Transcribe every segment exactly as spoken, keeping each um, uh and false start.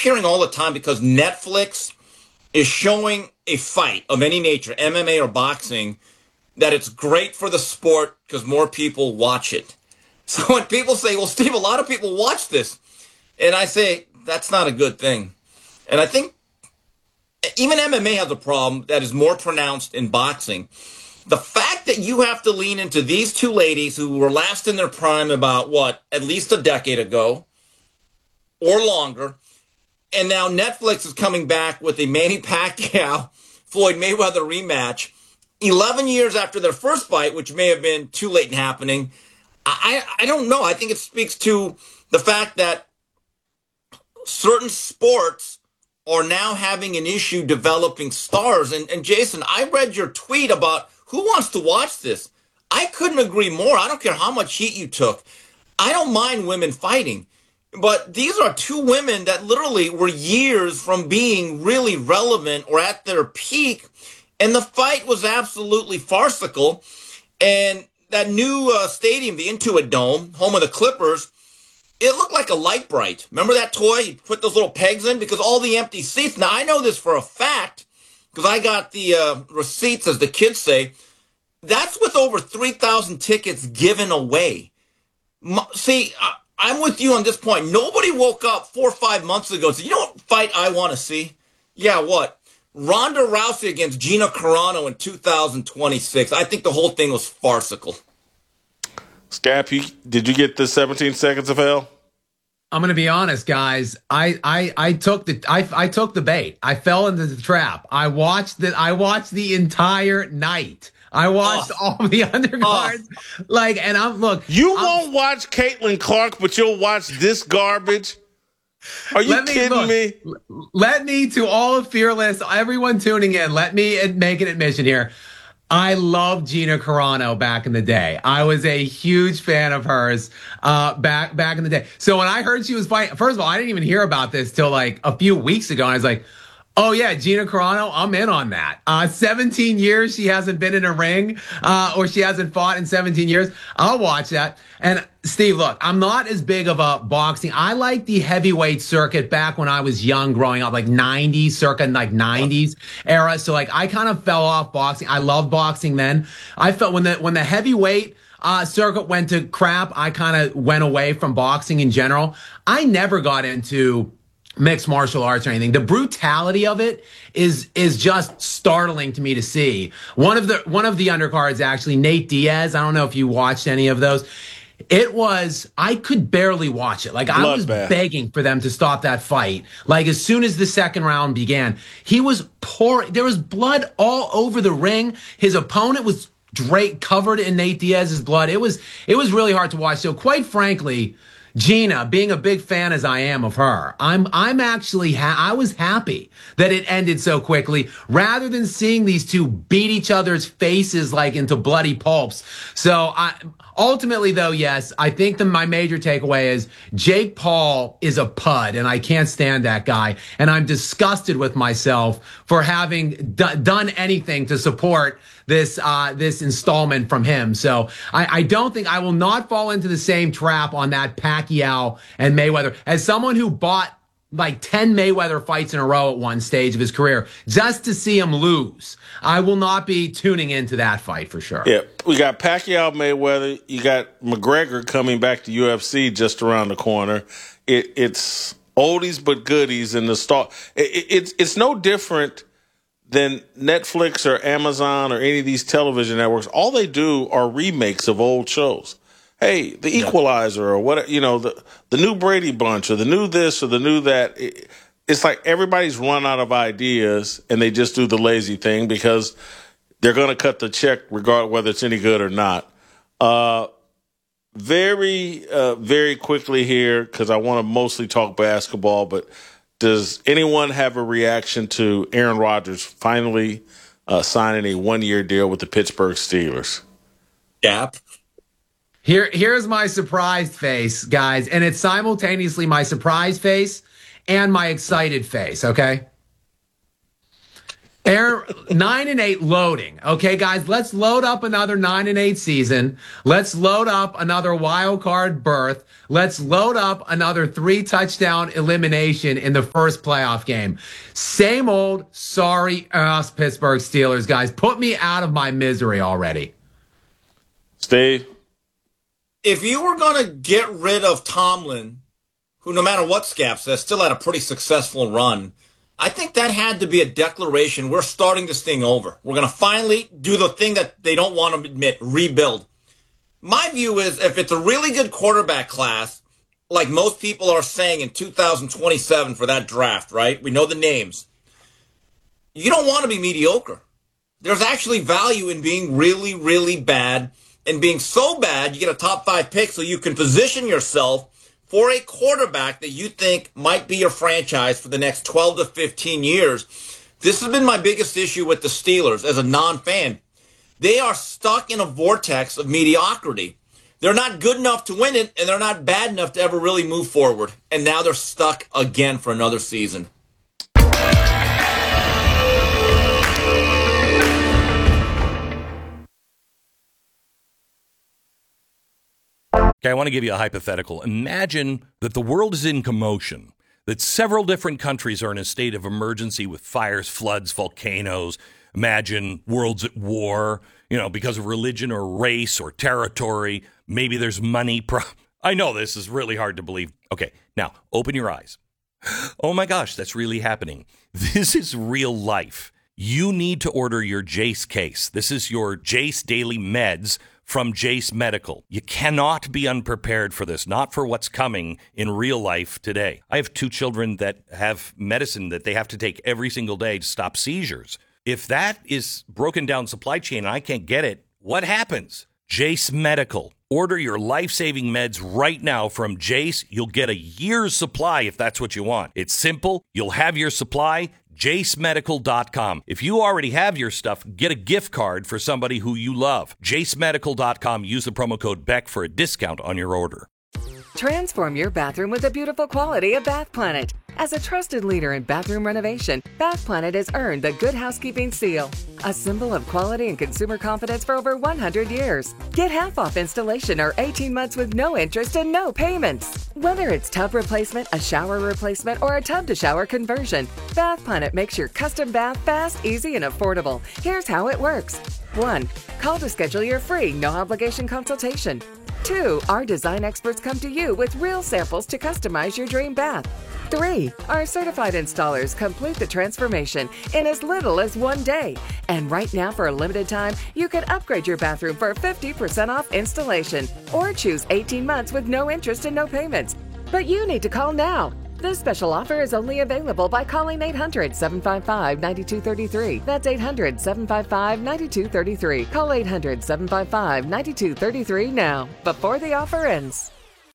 hearing all the time because Netflix is showing a fight of any nature, M M A or boxing, that it's great for the sport because more people watch it. So when people say, well, Steve, a lot of people watch this, and I say, that's not a good thing. And I think even M M A has a problem that is more pronounced in boxing. The fact that you have to lean into these two ladies who were last in their prime about, what, at least a decade ago or longer, and now Netflix is coming back with a Manny Pacquiao Floyd Mayweather rematch eleven years after their first fight, which may have been too late in happening. I, I don't know. I think it speaks to the fact that certain sports are now having an issue developing stars. And, and Jason, I read your tweet about who wants to watch this. I couldn't agree more. I don't care how much heat you took. I don't mind women fighting. But these are two women that literally were years from being really relevant or at their peak. And the fight was absolutely farcical. And that new uh, stadium, the Intuit Dome, home of the Clippers, it looked like a light bright. Remember that toy? You put those little pegs in because all the empty seats. Now, I know this for a fact because I got the uh, receipts, as the kids say. That's with over three thousand tickets given away. See, I, I'm with you on this point. Nobody woke up four or five months ago and said, you know what fight I want to see? Yeah, what? Ronda Rousey against Gina Carano in two thousand twenty-six. I think the whole thing was farcical. Scap, you, did you get the seventeen seconds of hell? I'm going to be honest, guys. I, I, I took the I, I took the bait. I fell into the trap. I watched the I watched the entire night. I watched oh. all the undercards. Oh. Like, and I'm look. You I'm, won't watch Caitlin Clark, but you'll watch this garbage. Are you let me, kidding look, me? Let me, to all of Fearless, everyone tuning in, let me make an admission here. I loved Gina Carano back in the day. I was a huge fan of hers uh, back back in the day. So when I heard she was fighting, first of all, I didn't even hear about this till like a few weeks ago. And I was like, oh, yeah, Gina Carano, I'm in on that. Uh, seventeen years she hasn't been in a ring uh, or she hasn't fought in seventeen years. I'll watch that. And Steve, look, I'm not as big of a boxing. I like the heavyweight circuit back when I was young growing up, like nineties, circa like nineties era. So like I kind of fell off boxing. I loved boxing then. I felt when the when the heavyweight uh, circuit went to crap, I kind of went away from boxing in general. I never got into mixed martial arts or anything. The brutality of it is is just startling to me to see. One of the one of the undercards, actually, Nate Diaz. I don't know if you watched any of those. It was, I could barely watch it. Like, I was begging for them to stop that fight. Like, as soon as the second round began, he was pouring, there was blood all over the ring. His opponent was Drake covered in Nate Diaz's blood. It was, it was really hard to watch. So quite frankly, Gina, being a big fan as I am of her, I'm I'm actually ha- I was happy that it ended so quickly rather than seeing these two beat each other's faces like into bloody pulps. So I ultimately, though, yes, I think that my major takeaway is Jake Paul is a pud, and I can't stand that guy. And I'm disgusted with myself for having d- done anything to support this uh this installment from him. So I, I don't think I will not fall into the same trap on that Pacquiao and Mayweather. As someone who bought like ten Mayweather fights in a row at one stage of his career just to see him lose, I will not be tuning into that fight for sure. Yeah, we got Pacquiao, Mayweather. You got McGregor coming back to U F C just around the corner. It, it's oldies but goodies in the start. It, it, it's it's no different than Netflix or Amazon or any of these television networks. All they do are remakes of old shows. Hey, The Equalizer or what, you know, the, the new Brady Bunch or the new this or the new that. It, it's like everybody's run out of ideas and they just do the lazy thing because they're going to cut the check regardless whether it's any good or not. Uh, very, uh, very quickly here, because I want to mostly talk basketball, but does anyone have a reaction to Aaron Rodgers finally uh, signing a one-year deal with the Pittsburgh Steelers? Gap. Here, here's my surprised face, guys, and it's simultaneously my surprised face and my excited face, okay? Aaron, nine and eight loading. Okay, guys, let's load up another nine and eight season. Let's load up another wild card berth. Let's load up another three touchdown elimination in the first playoff game. Same old sorry ass Pittsburgh Steelers, guys. Put me out of my misery already. Steve? If you were going to get rid of Tomlin, who no matter what Scap says, still had a pretty successful run, I think that had to be a declaration. We're starting this thing over. We're going to finally do the thing that they don't want to admit, rebuild. My view is if it's a really good quarterback class, like most people are saying in two thousand twenty-seven for that draft, right? We know the names. You don't want to be mediocre. There's actually value in being really, really bad and being so bad you get a top five pick so you can position yourself for a quarterback that you think might be your franchise for the next twelve to fifteen years. This has been my biggest issue with the Steelers as a non-fan. They are stuck in a vortex of mediocrity. They're not good enough to win it, and they're not bad enough to ever really move forward. And now they're stuck again for another season. Okay, I want to give you a hypothetical. Imagine that the world is in commotion, that several different countries are in a state of emergency with fires, floods, volcanoes. Imagine worlds at war, you know, because of religion or race or territory. Maybe there's money. Pro- I know this is really hard to believe. Okay, now open your eyes. Oh my gosh, that's really happening. This is real life. You need to order your Jace case. This is your Jace Daily Meds from Jace Medical. You cannot be unprepared for this, not for what's coming in real life today. I have two children that have medicine that they have to take every single day to stop seizures. If that is broken down supply chain and I can't get it, what happens? Jace Medical. Order your life-saving meds right now from Jace. You'll get a year's supply if that's what you want. It's simple. You'll have your supply. Jace Medical dot com. If you already have your stuff, get a gift card for somebody who you love. Jace Medical dot com. Use the promo code Beck for a discount on your order. Transform your bathroom with the beautiful quality of Bath Planet. As a trusted leader in bathroom renovation, Bath Planet has earned the Good Housekeeping seal, a symbol of quality and consumer confidence for over one hundred years. Get half off installation or eighteen months with no interest and no payments. Whether it's tub replacement, a shower replacement, or a tub-to-shower conversion, Bath Planet makes your custom bath fast, easy, and affordable. Here's how it works. One, call to schedule your free, no-obligation consultation. Two, our design experts come to you with real samples to customize your dream bath. Three, our certified installers complete the transformation in as little as one day. And right now, for a limited time, you can upgrade your bathroom for fifty percent off installation or choose eighteen months with no interest and no payments. But you need to call now. This special offer is only available by calling eight hundred, seven five five, nine two three three. That's eight hundred, seven five five, nine two three three. Call eight hundred, seven five five, nine two three three now, before the offer ends.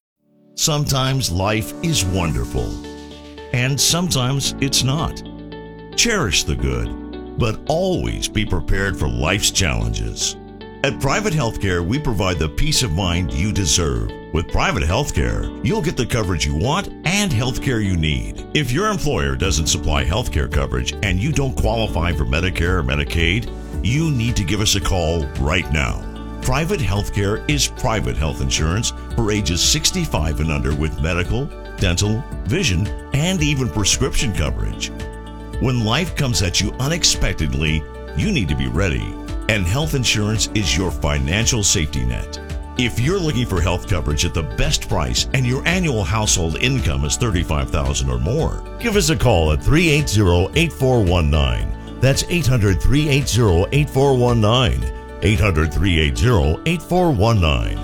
Sometimes life is wonderful, and sometimes it's not. Cherish the good, but always be prepared for life's challenges. At Private Healthcare, we provide the peace of mind you deserve. With Private Healthcare, you'll get the coverage you want and healthcare you need. If your employer doesn't supply healthcare coverage and you don't qualify for Medicare or Medicaid, you need to give us a call right now. Private Healthcare is private health insurance for ages sixty-five and under with medical, dental, vision, and even prescription coverage. When life comes at you unexpectedly, you need to be ready. And health insurance is your financial safety net. If you're looking for health coverage at the best price and your annual household income is thirty-five thousand dollars or more, give us a call at three eight zero, eight four one nine. That's eight hundred, three eight zero, eight four one nine. eight hundred, three eight zero, eight four one nine.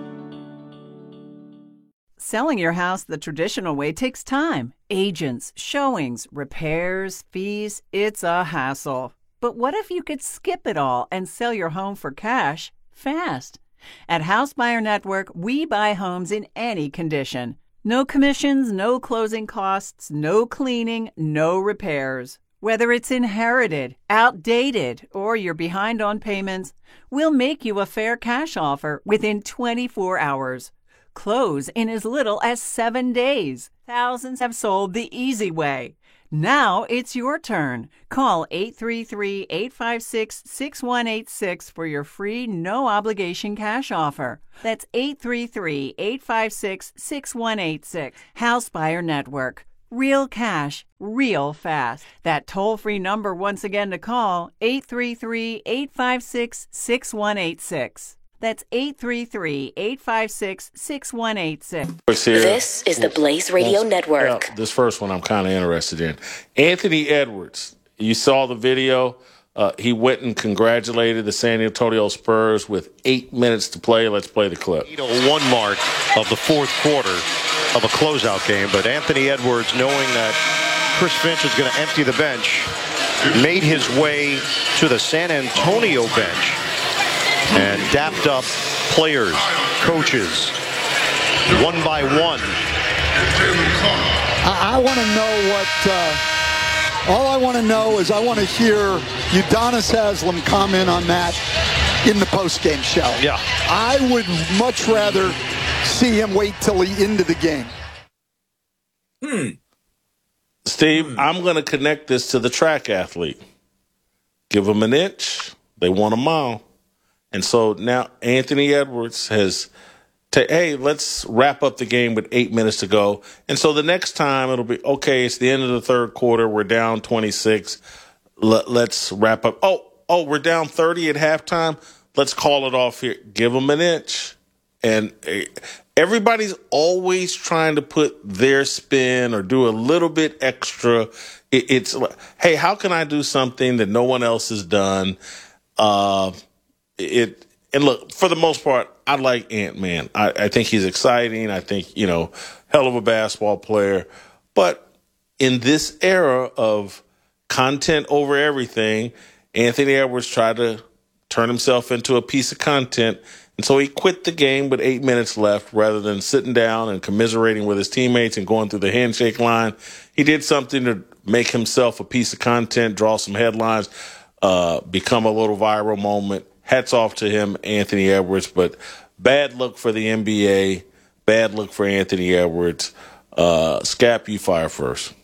Selling your house the traditional way takes time. Agents, showings, repairs, fees. It's a hassle. But what if you could skip it all and sell your home for cash fast? At House Buyer Network, we buy homes in any condition. No commissions, no closing costs, no cleaning, no repairs. Whether it's inherited, outdated, or you're behind on payments, we'll make you a fair cash offer within twenty-four hours. Close in as little as seven days. Thousands have sold the easy way. Now it's your turn. Call eight three three, eight five six, six one eight six for your free no-obligation cash offer. That's eight three three, eight five six, six one eight six. House Buyer Network. Real cash, real fast. That toll-free number once again to call, eight three three, eight five six, six one eight six. That's eight three three, eight five six, six one eight six. This is the Blaze Radio Network. Yeah, this first one I'm kind of interested in. Anthony Edwards, you saw the video. Uh, he went and congratulated the San Antonio Spurs with eight minutes to play. Let's play the clip. One mark of the fourth quarter of a closeout game, but Anthony Edwards, knowing that Chris Finch is going to empty the bench, made his way to the San Antonio bench and dapped up players, coaches, one by one. I, I want to know what, uh, all I want to know is I want to hear Udonis Haslem comment on that in the postgame show. Yeah. I would much rather see him wait till he into the game. Hmm. Steve, hmm. I'm going to connect this to the track athlete. Give them an inch, they want a mile. And so now Anthony Edwards has, t- hey, let's wrap up the game with eight minutes to go. And so the next time it'll be, okay, it's the end of the third quarter. We're down twenty-six. L- let's wrap up. Oh, oh, we're down thirty at halftime. Let's call it off here. Give them an inch. And everybody's always trying to put their spin or do a little bit extra. It, it's like, hey, how can I do something that no one else has done? Uh, It and look, for the most part, I like Ant-Man. I, I think he's exciting. I think, you know, hell of a basketball player. But in this era of content over everything, Anthony Edwards tried to turn himself into a piece of content. And so he quit the game with eight minutes left rather than sitting down and commiserating with his teammates and going through the handshake line. He did something to make himself a piece of content, draw some headlines, uh, become a little viral moment. Hats off to him, Anthony Edwards, but bad look for the N B A, bad look for Anthony Edwards. Uh, Scap, you fire first.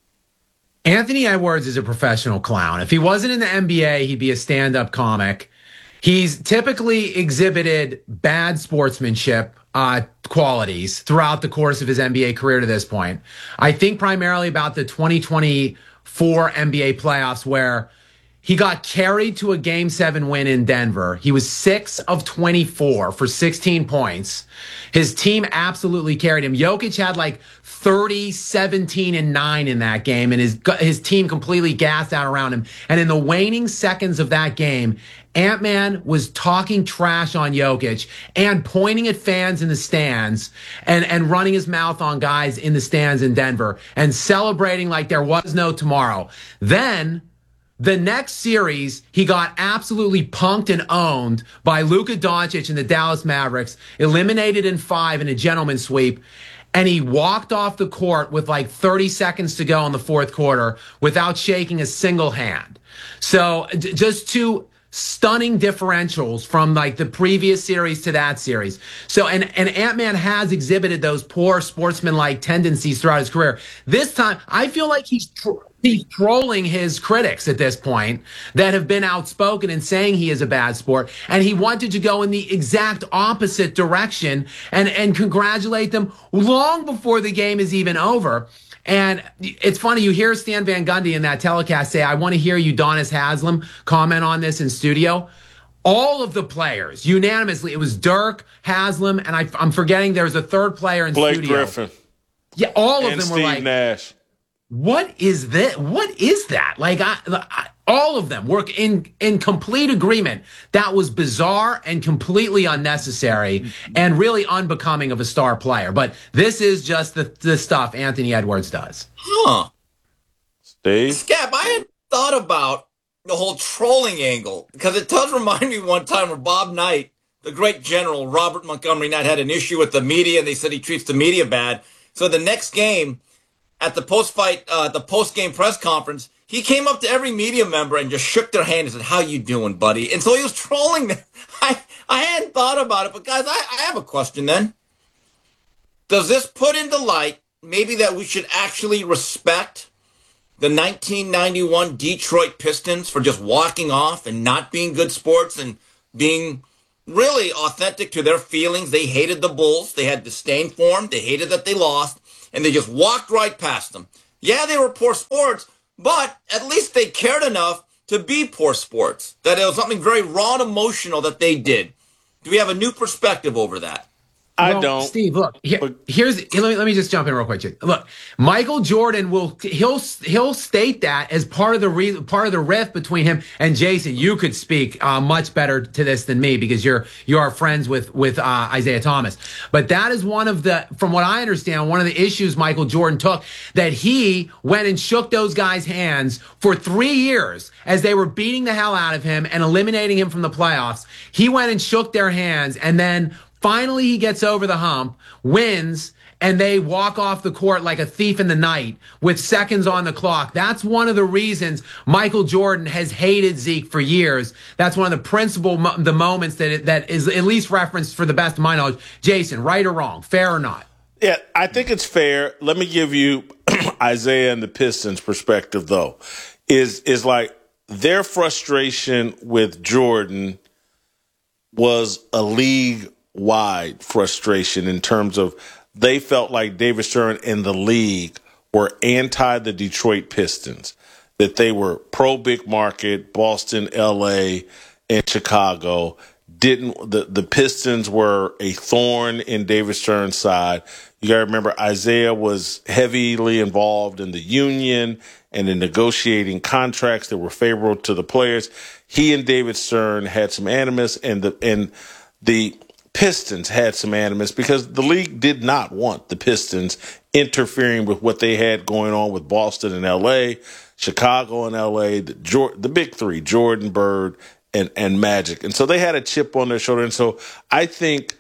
Anthony Edwards is a professional clown. If he wasn't in the N B A, he'd be a stand-up comic. He's typically exhibited bad sportsmanship uh, qualities throughout the course of his N B A career to this point. I think primarily about the twenty twenty-four N B A playoffs where he got carried to a game seven win in Denver. He was six of twenty-four for sixteen points. His team absolutely carried him. Jokic had like thirty, seventeen, and nine in that game, and his, his team completely gassed out around him. And in the waning seconds of that game, Ant-Man was talking trash on Jokic and pointing at fans in the stands and, and running his mouth on guys in the stands in Denver and celebrating like there was no tomorrow. Then the next series, he got absolutely punked and owned by Luka Doncic and the Dallas Mavericks, eliminated in five in a gentleman's sweep, and he walked off the court with like thirty seconds to go in the fourth quarter without shaking a single hand. So d- just two stunning differentials from like the previous series to that series. So, and, and Ant-Man has exhibited those poor sportsman-like tendencies throughout his career. This time, I feel like he's tr- he's trolling his critics at this point that have been outspoken in saying he is a bad sport. And he wanted to go in the exact opposite direction and, and congratulate them long before the game is even over. And it's funny, you hear Stan Van Gundy in that telecast say, I want to hear Udonis Haslem comment on this in studio. All of the players, unanimously, it was Dirk, Haslem, and I, I'm forgetting there was a third player in Blake studio. Blake Griffin. Yeah, all of and them Steve were like, Nash. What is this? What is that? Like, I, I, all of them were in, in complete agreement. That was bizarre and completely unnecessary and really unbecoming of a star player. But this is just the, the stuff Anthony Edwards does. Huh. Steve? Scap, I had thought about the whole trolling angle because it does remind me one time where Bob Knight, the great general, Robert Montgomery Knight, had an issue with the media and they said he treats the media bad. So the next game, at the post-fight, uh, the post-game press conference, he came up to every media member and just shook their hand and said, how you doing, buddy? And so he was trolling them. I, I hadn't thought about it, but guys, I, I have a question then. Does this put into light maybe that we should actually respect the nineteen ninety-one Detroit Pistons for just walking off and not being good sports and being really authentic to their feelings. They hated the Bulls. They had disdain for them. They hated that they lost, and they just walked right past them. Yeah, they were poor sports, but at least they cared enough to be poor sports, that it was something very raw and emotional that they did. Do we have a new perspective over that? I well, don't. Steve, look, here, here's let me let me just jump in real quick. Jake. Look, Michael Jordan will he'll he'll state that as part of the re, part of the rift between him and Jason. You could speak uh, much better to this than me because you're you are friends with with uh, Isaiah Thomas. But that is one of the, from what I understand, one of the issues Michael Jordan took, that he went and shook those guys' hands for three years as they were beating the hell out of him and eliminating him from the playoffs. He went and shook their hands, and then finally, he gets over the hump, wins, and they walk off the court like a thief in the night with seconds on the clock. That's one of the reasons Michael Jordan has hated Zeke for years. That's one of the principal mo- the moments that it, that is at least referenced, for the best of my knowledge. Jason, right or wrong, fair or not? Yeah, I think it's fair. Let me give you Isaiah and the Pistons' perspective, though. Is is like their frustration with Jordan was a league wide frustration in terms of they felt like David Stern and the league were anti the Detroit Pistons, that they were pro big market, Boston, L A, and Chicago. Didn't the, the Pistons were a thorn in David Stern's side. You got to remember, Isaiah was heavily involved in the union and in negotiating contracts that were favorable to the players. He and David Stern had some animus, and the and the Pistons had some animus because the league did not want the Pistons interfering with what they had going on with Boston and L A, Chicago and L A, the, the big three, Jordan, Bird, and, and Magic. And so they had a chip on their shoulder. And so I think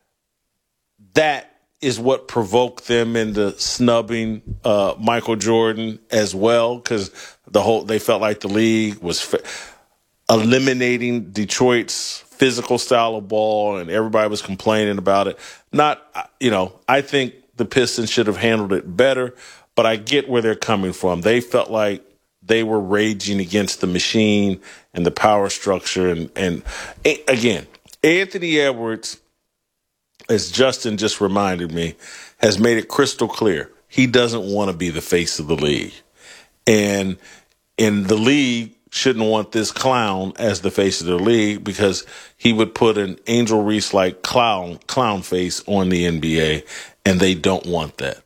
that is what provoked them into snubbing uh, Michael Jordan as well, because the whole they felt like the league was fa- eliminating Detroit's physical style of ball, and everybody was complaining about it. Not, you know, I think the Pistons should have handled it better, but I get where they're coming from. They felt like they were raging against the machine and the power structure. And, and again, Anthony Edwards, as Justin just reminded me, has made it crystal clear he doesn't want to be the face of the league. And in the league, shouldn't want this clown as the face of the league because he would put an Angel Reese-like clown clown face on the N B A, and they don't want that.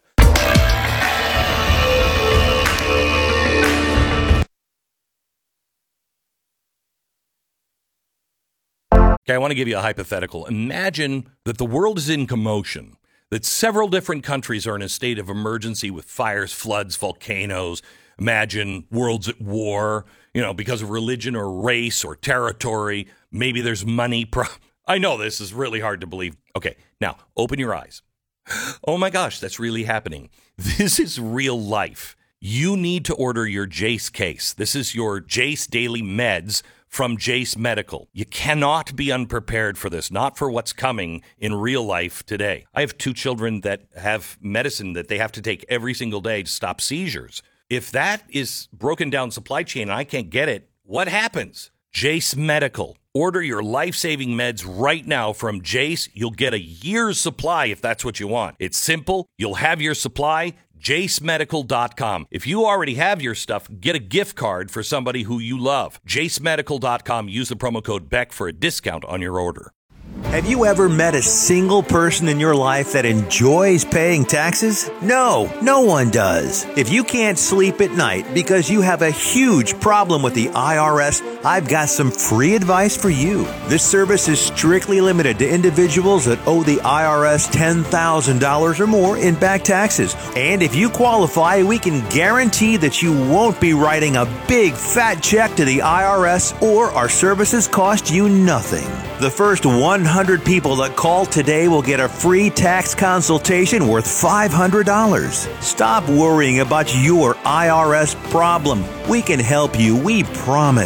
Okay, I want to give you a hypothetical. Imagine that the world is in commotion, that several different countries are in a state of emergency with fires, floods, volcanoes. Imagine world's at war, you know, because of religion or race or territory. Maybe there's money. Pro- I know this is really hard to believe. Okay, now open your eyes. Oh my gosh, that's really happening. This is real life. You need to order your Jace case. This is your Jace Daily Meds from Jace Medical. You cannot be unprepared for this, not for what's coming in real life today. I have two children that have medicine that they have to take every single day to stop seizures. If that is broken down supply chain and I can't get it, what happens? Jace Medical. Order your life-saving meds right now from Jace. You'll get a year's supply if that's what you want. It's simple. You'll have your supply. Jace Medical dot com. If you already have your stuff, get a gift card for somebody who you love. Jace Medical dot com. Use the promo code Beck for a discount on your order. Have you ever met a single person in your life that enjoys paying taxes? No, no one does. If you can't sleep at night because you have a huge problem with the I R S, I've got some free advice for you. This service is strictly limited to individuals that owe the I R S ten thousand dollars or more in back taxes. And if you qualify, we can guarantee that you won't be writing a big fat check to the I R S, or our services cost you nothing. The first one hundred people that call today will get a free tax consultation worth five hundred dollars. Stop worrying about your I R S problem. We can help you, we promise.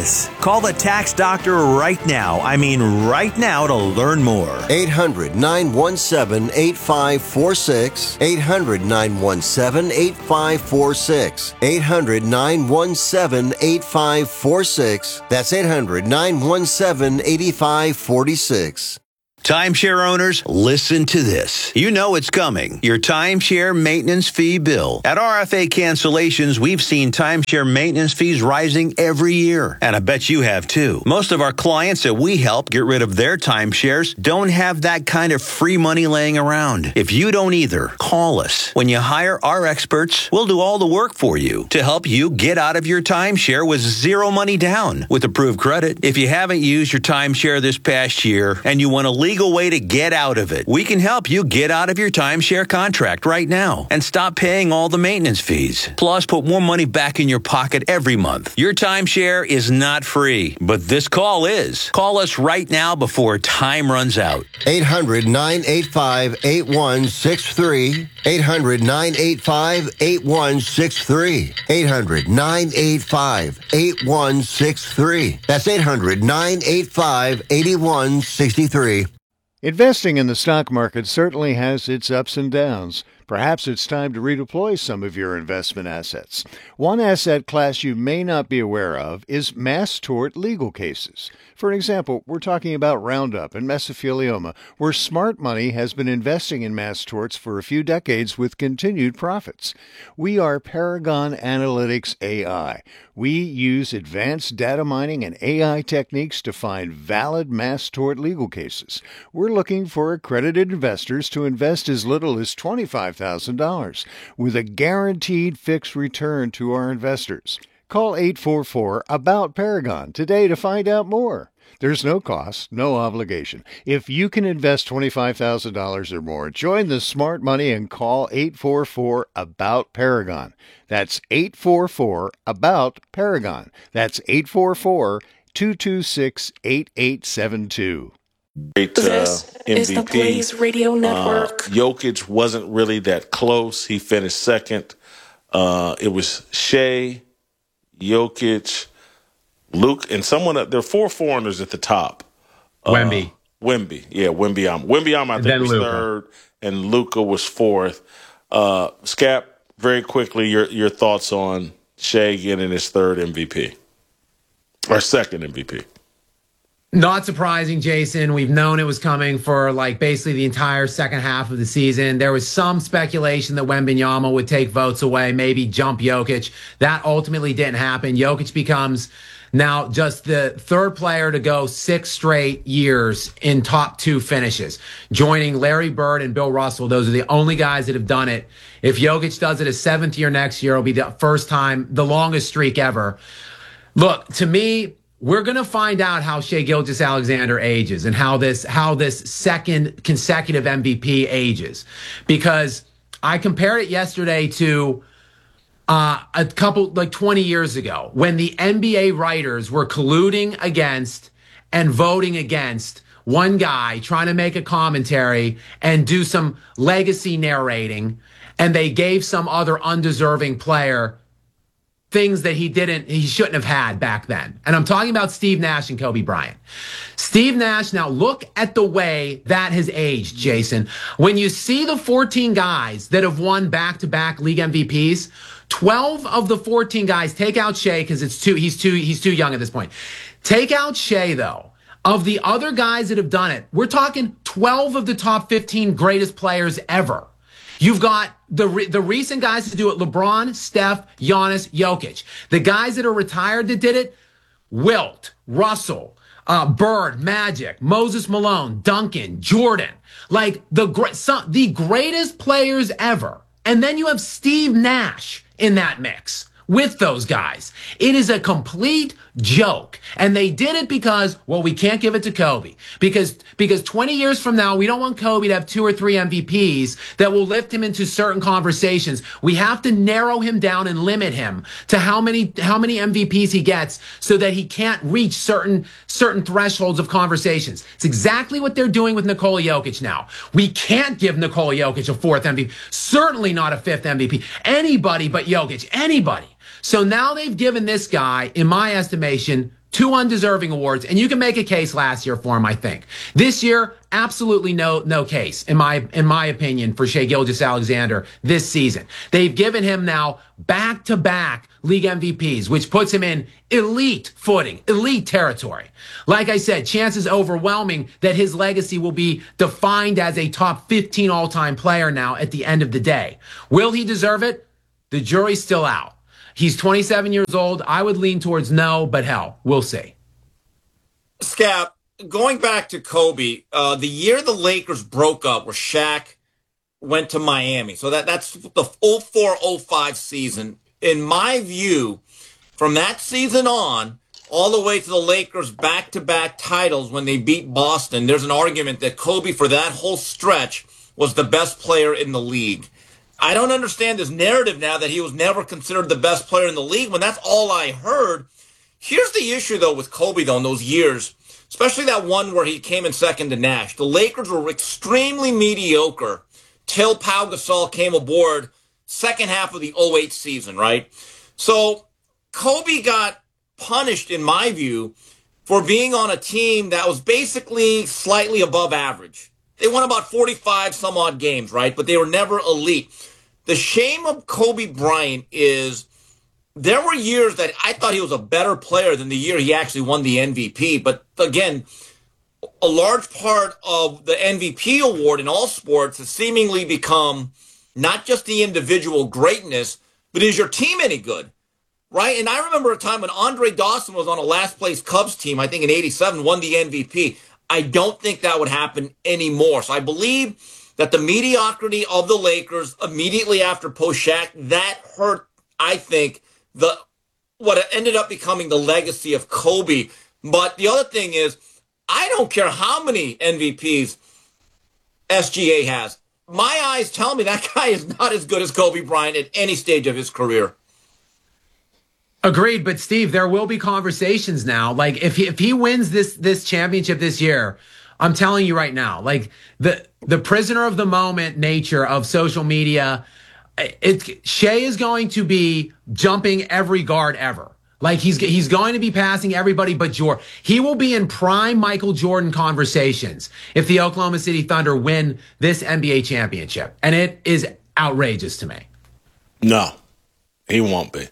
Call the tax doctor right now. I mean right now to learn more. eight hundred, nine one seven, eight five four six. eight hundred, nine one seven, eight five four six. eight hundred, nine one seven, eight five four six. That's eight hundred, nine one seven, eight five four six. Timeshare owners, listen to this. You know it's coming. Your timeshare maintenance fee bill. At R F A Cancellations, we've seen timeshare maintenance fees rising every year. And I bet you have too. Most of our clients that we help get rid of their timeshares don't have that kind of free money laying around. If you don't either, call us. When you hire our experts, we'll do all the work for you to help you get out of your timeshare with zero money down with approved credit. If you haven't used your timeshare this past year and you want to leave legal way to get out of it. We can help you get out of your timeshare contract right now and stop paying all the maintenance fees. Plus, put more money back in your pocket every month. Your timeshare is not free, but this call is. Call us right now before time runs out. eight hundred, nine eight five, eight one six three. eight hundred, nine eight five, eight one six three. eight hundred, nine eight five, eight one six three. That's eight hundred, nine eight five, eight one six three. Investing in the stock market certainly has its ups and downs. Perhaps it's time to redeploy some of your investment assets. One asset class you may not be aware of is mass tort legal cases. For example, we're talking about Roundup and mesothelioma, where smart money has been investing in mass torts for a few decades with continued profits. We are Paragon Analytics A I. We use advanced data mining and A I techniques to find valid mass tort legal cases. We're looking for accredited investors to invest as little as twenty-five thousand dollars with a guaranteed fixed return to our investors. Call eight four four, A B O U T, Paragon today to find out more. There's no cost, no obligation. If you can invest twenty-five thousand dollars or more, join the smart money and call eight four four, A B O U T, Paragon. That's eight four four, A B O U T, Paragon. That's eight four four, two two six, eight eight seven two. Great uh, This M V P. is the Blaze Radio Network. Uh, Jokic wasn't really that close. He finished second. Uh, it was Shea, Jokic, Luke, and someone. There are four foreigners at the top. Uh, Wemby. Wemby, yeah, Wembyama. Wembyama, I And think, then was Luka. third, and Luka was fourth. Uh, Scap, very quickly, your your thoughts on Shea getting his third M V P or second M V P? Not surprising, Jason. We've known it was coming for like basically the entire second half of the season. There was some speculation that Wembanyama would take votes away, maybe jump Jokic. That ultimately didn't happen. Jokic becomes now just the third player to go six straight years in top two finishes, joining Larry Bird and Bill Russell. Those are the only guys that have done it. If Jokic does it a seventh year next year, it'll be the first time, the longest streak ever. Look, to me, we're going to find out how Shai Gilgeous-Alexander ages and how this how this second consecutive M V P ages. Because I compared it yesterday to uh, a couple, like twenty years ago, when the N B A writers were colluding against and voting against one guy trying to make a commentary and do some legacy narrating, and they gave some other undeserving player things that he didn't, he shouldn't have had back then. And I'm talking about Steve Nash and Kobe Bryant. Steve Nash, now look at the way that has aged, Jason. When you see the fourteen guys that have won back-to-back league M V Ps, twelve of the fourteen guys, take out Shea because it's too, he's too, he's too young at this point. Take out Shea though. Of the other guys that have done it, we're talking twelve of the top fifteen greatest players ever. You've got the re- the recent guys to do it: LeBron, Steph, Giannis, Jokic. The guys that are retired that did it: Wilt, Russell, uh, Bird, Magic, Moses Malone, Duncan, Jordan. Like the great, some, the greatest players ever. And then you have Steve Nash in that mix with those guys. It is a complete joke. And they did it because, well, we can't give it to Kobe. Because, because twenty years from now, we don't want Kobe to have two or three M V Ps that will lift him into certain conversations. We have to narrow him down and limit him to how many, how many M V Ps he gets so that he can't reach certain, certain thresholds of conversations. It's exactly what they're doing with Nikola Jokic now. We can't give Nikola Jokic a fourth M V P. Certainly not a fifth M V P. Anybody but Jokic. Anybody. So now they've given this guy, in my estimation, two undeserving awards, and you can make a case last year for him, I think. This year, absolutely no no case, in my in my opinion, for Shai Gilgeous-Alexander this season. They've given him now back-to-back league M V Ps, which puts him in elite footing, elite territory. Like I said, chances overwhelming that his legacy will be defined as a top fifteen all-time player now at the end of the day. Will he deserve it? The jury's still out. He's twenty-seven years old. I would lean towards no, but hell, we'll see. Scap, going back to Kobe, uh, the year the Lakers broke up, where Shaq went to Miami. So that, that's the oh four oh five season. In my view, from that season on, all the way to the Lakers' back-to-back titles when they beat Boston, there's an argument that Kobe, for that whole stretch, was the best player in the league. I don't understand this narrative now that he was never considered the best player in the league when that's all I heard. Here's the issue, though, with Kobe, though, in those years, especially that one where he came in second to Nash. The Lakers were extremely mediocre till Pau Gasol came aboard second half of the oh eight season, right? So Kobe got punished, in my view, for being on a team that was basically slightly above average. They won about forty-five some odd games, right? But they were never elite. The shame of Kobe Bryant is there were years that I thought he was a better player than the year he actually won the M V P. But again, a large part of the M V P award in all sports has seemingly become not just the individual greatness, but is your team any good, right? And I remember a time when Andre Dawson was on a last-place Cubs team, I think in eighty-seven, won the M V P. I don't think that would happen anymore. So I believe that the mediocrity of the Lakers immediately after post-Shaq, that hurt, I think, the what ended up becoming the legacy of Kobe. But the other thing is, I don't care how many M V Ps S G A has. My eyes tell me that guy is not as good as Kobe Bryant at any stage of his career. Agreed, but Steve, there will be conversations now. Like if he if he wins this this championship this year, I'm telling you right now, like the the prisoner of the moment nature of social media, it Shai is going to be jumping every guard ever. Like he's he's going to be passing everybody but Jordan. He will be in prime Michael Jordan conversations if the Oklahoma City Thunder win this N B A championship, and it is outrageous to me. No, he won't be.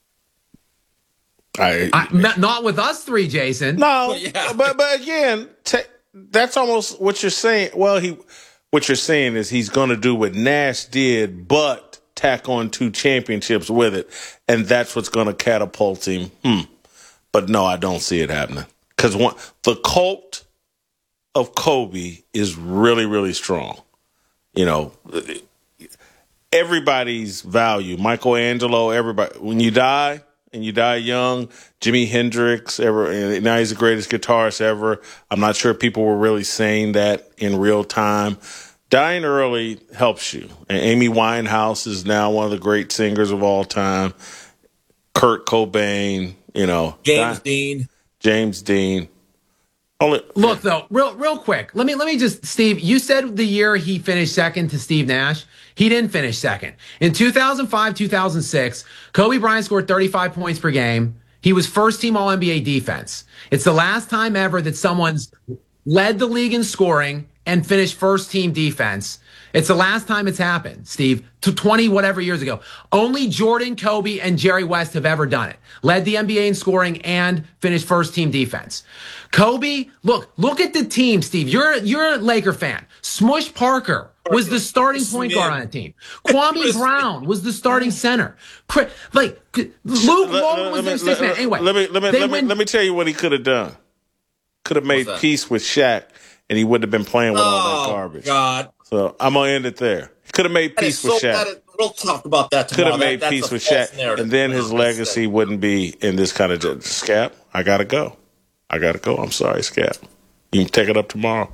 I, I, not, not with us three, Jason. No, yeah. but but again, t- that's almost what you're saying. Well, he, what you're saying is he's going to do what Nash did, but tack on two championships with it, and that's what's going to catapult him. Hmm. But no, I don't see it happening because one, the cult of Kobe is really, really strong. You know, everybody's value, Michelangelo, everybody. When you die. And you die young, Jimi Hendrix, ever, now he's the greatest guitarist ever. I'm not sure people were really saying that in real time. Dying early helps you. And Amy Winehouse is now one of the great singers of all time. Kurt Cobain, you know. James die, Dean. James Dean. Only, Look, though, real real quick. Let me let me just, Steve, you said the year he finished second to Steve Nash. He didn't finish second. In two thousand five, two thousand six, Kobe Bryant scored thirty-five points per game. He was first team All N B A defense. It's the last time ever that someone's led the league in scoring and finished first team defense. It's the last time it's happened, Steve, to twenty whatever years ago. Only Jordan, Kobe, and Jerry West have ever done it. Led the N B A in scoring and finished first team defense. Kobe, look, look at the team, Steve. You're you're a Laker fan. Smush Parker was the starting point guard on the team. Kwame Brown was the starting center. Like Luke Walton was their sixth man. Anyway, let me let me let me, win- let me tell you what he could have done. Could have made peace with Shaq, and he wouldn't have been playing with oh, all that garbage. God. So I'm gonna end it there. Could have made peace with so, Shaq. Is, we'll talk about that tomorrow. Could have made that, peace with Shaq, narrative. and then his no, legacy wouldn't be in this kind of Scap. I gotta go. I gotta go. I'm sorry, Scap. You can take it up tomorrow.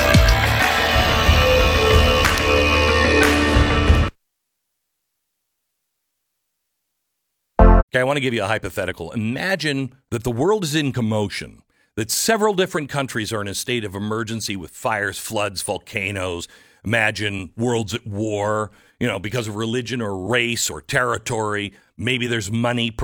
Okay, I want to give you a hypothetical. Imagine that the world is in commotion, that several different countries are in a state of emergency with fires, floods, volcanoes. Imagine worlds at war, you know, because of religion or race or territory. Maybe there's money pro-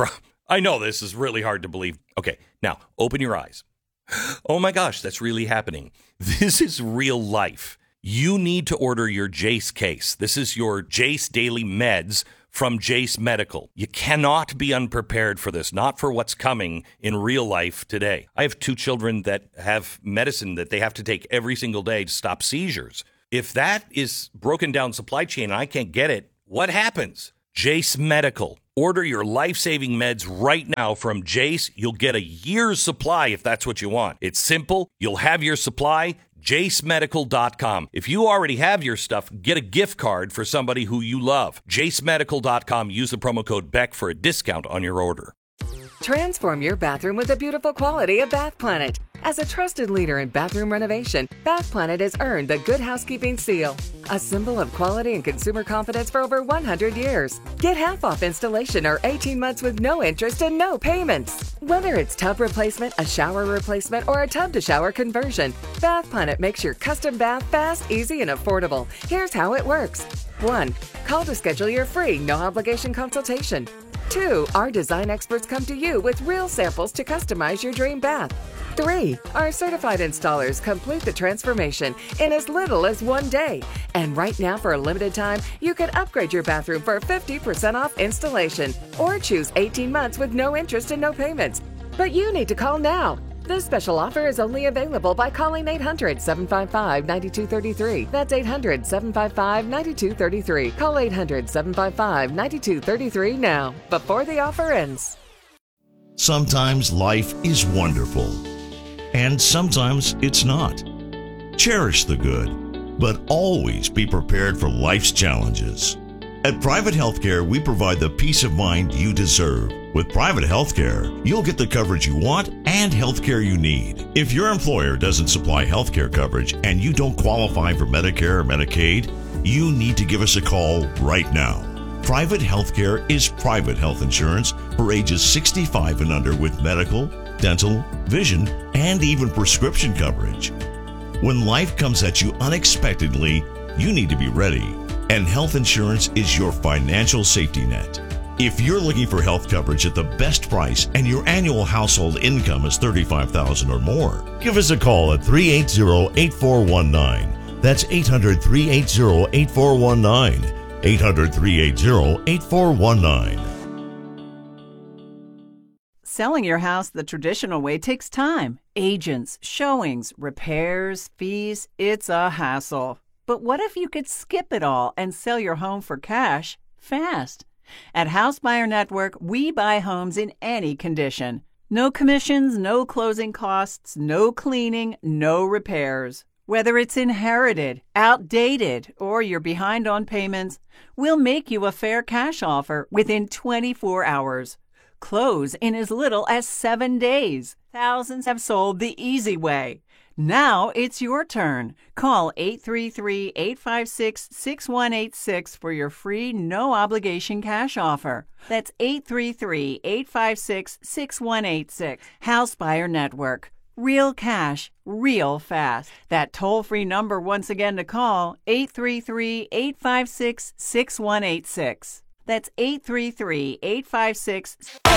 I know this is really hard to believe. Okay, now open your eyes. Oh my gosh, that's really happening. This is real life. You need to order your Jace case. This is your Jace Daily Meds from Jace Medical. You cannot be unprepared for this, not for what's coming in real life today. I have two children that have medicine that they have to take every single day to stop seizures. If that is broken down supply chain and I can't get it, what happens? Jace Medical. Order your life-saving meds right now from Jace. You'll get a year's supply if that's what you want. It's simple. You'll have your supply. jace medical dot com. If you already have your stuff, get a gift card for somebody who you love. jace medical dot com. Use the promo code Beck for a discount on your order. Transform your bathroom with the beautiful quality of Bath Planet. As a trusted leader in bathroom renovation, Bath Planet has earned the Good Housekeeping seal, a symbol of quality and consumer confidence for over one hundred years. Get half off installation or eighteen months with no interest and no payments. Whether it's tub replacement, a shower replacement, or a tub-to-shower conversion, Bath Planet makes your custom bath fast, easy, and affordable. Here's how it works. one. Call to schedule your free, no-obligation consultation. two. Our design experts come to you with real samples to customize your dream bath. three. Our certified installers complete the transformation in as little as one day. And right now, for a limited time, you can upgrade your bathroom for fifty percent off installation or choose eighteen months with no interest and no payments. But you need to call now. This special offer is only available by calling eight hundred, seven five five, nine two three three. That's eight hundred, seven five five, nine two three three. Call eight hundred, seven five five, nine two three three now, before the offer ends. Sometimes life is wonderful, and sometimes it's not. Cherish the good, but always be prepared for life's challenges. At Private Healthcare, we provide the peace of mind you deserve. With Private Healthcare, you'll get the coverage you want and healthcare you need. If your employer doesn't supply healthcare coverage and you don't qualify for Medicare or Medicaid, you need to give us a call right now. Private Healthcare is private health insurance for ages sixty-five and under with medical, dental, vision, and even prescription coverage. When life comes at you unexpectedly, you need to be ready. And health insurance is your financial safety net. If you're looking for health coverage at the best price and your annual household income is thirty-five thousand dollars or more, give us a call at three eight zero, eight four one nine. That's eight hundred, three eight zero, eight four one nine. eight hundred, three eight zero, eight four one nine. Selling your house the traditional way takes time. Agents, showings, repairs, fees, it's a hassle. But what if you could skip it all and sell your home for cash fast? At House Buyer Network, we buy homes in any condition. No commissions, no closing costs, no cleaning, no repairs. Whether it's inherited, outdated, or you're behind on payments, we'll make you a fair cash offer within twenty-four hours. Close in as little as seven days. Thousands have sold the easy way. Now it's your turn. Call eight three three, eight five six, six one eight six for your free no-obligation cash offer. That's eight three three, eight five six, six one eight six. House Buyer Network. Real cash, real fast. That toll-free number once again to call, eight three three, eight five six, six one eight six. That's eight three three, eight five six